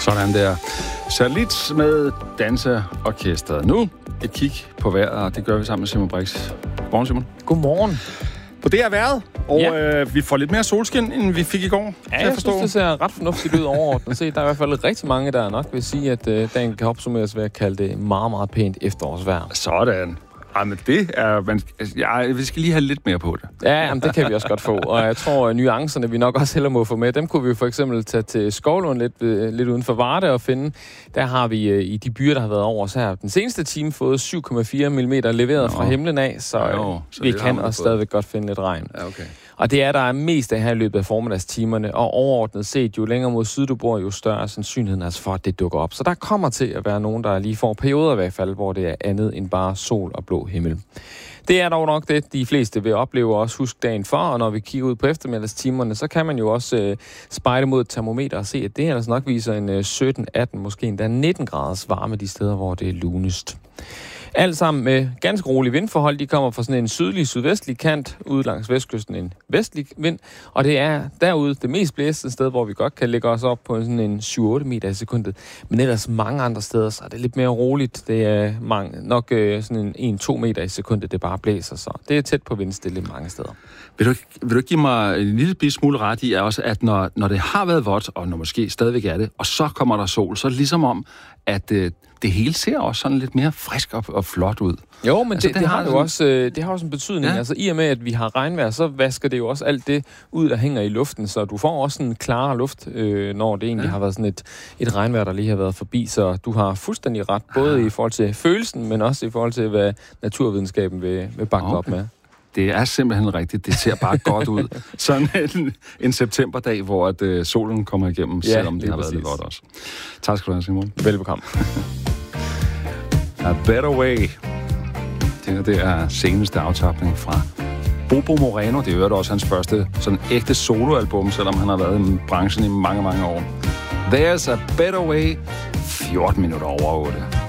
Sådan der. Salit med danseorkestret. Nu et kig på vejret, og det gør vi sammen med Simon Brix. Godmorgen, Simon. Godmorgen. På det er vejret, og vi får lidt mere solskin, end vi fik i går. Ja, jeg synes, det ser ret fornuftigt ud overordnet set. Der er i hvert fald rigtig mange, der nok vil sige, at dagen kan opsummeres ved at kalde det meget, meget pænt efterårsvejr. Sådan. Ja, men det er... vi skal lige have lidt mere på det. Ja, jamen, det kan vi også godt få. Og jeg tror, at nuancerne, vi nok også heller må få med, dem kunne vi for eksempel tage til Skovlund lidt uden for Varde og finde. Der har vi i de byer, der har været over os her den seneste time fået 7,4 mm leveret fra himlen af, så vi kan også stadigvæk godt finde lidt regn. Ja, okay. Og det er der mest af her i løbet af formiddagstimerne, og overordnet set, jo længere mod syd du bor, jo større er sandsynligheden altså for, at det dukker op. Så der kommer til at være nogen, der lige får perioder i hvert fald, hvor det er andet end bare sol og blå himmel. Det er dog nok det, de fleste vil opleve og også huske dagen for, og når vi kigger ud på eftermiddagstimerne, så kan man jo også spejde mod et termometer og se, at det altså nok viser en 17, 18, måske endda 19 graders varme de steder, hvor det er lunest. Alt sammen med ganske rolige vindforhold. De kommer fra sådan en sydvestlig kant, ude langs vestkysten en vestlig vind. Og det er derude det mest blæsende sted, hvor vi godt kan lægge os op på sådan en 7-8 meter i sekundet. Men ellers mange andre steder, så er det lidt mere roligt. Det er nok sådan en 1-2 meter i sekundet, det bare blæser. Så det er tæt på vindstille mange steder. Vil du ikke give mig en lille smule ret i, også, at når det har været vådt, og når måske stadigvæk er det, og så kommer der sol, så er det ligesom om, at det hele ser også sådan lidt mere frisk og flot ud. Jo, men altså, det har jo også, det har også en betydning. Ja. Altså i og med, at vi har regnvejr, så vasker det jo også alt det ud, der hænger i luften. Så du får også en klarere luft, når det egentlig har været sådan et regnvejr, der lige har været forbi. Så du har fuldstændig ret, både i forhold til følelsen, men også i forhold til, hvad naturvidenskaben vil bakke op med. Det er simpelthen rigtigt. Det ser bare godt ud. Sådan en septemberdag, hvor at, solen kommer igennem, selvom det har været lidt godt også. Tak skal du have, Simon. Velbekomme. A Better Way. Det er seneste aftapning fra Bobo Moreno. Det er også hans første sådan ægte soloalbum, selvom han har været i branchen i mange, mange år. There's a Better Way. 14 minutter over 8.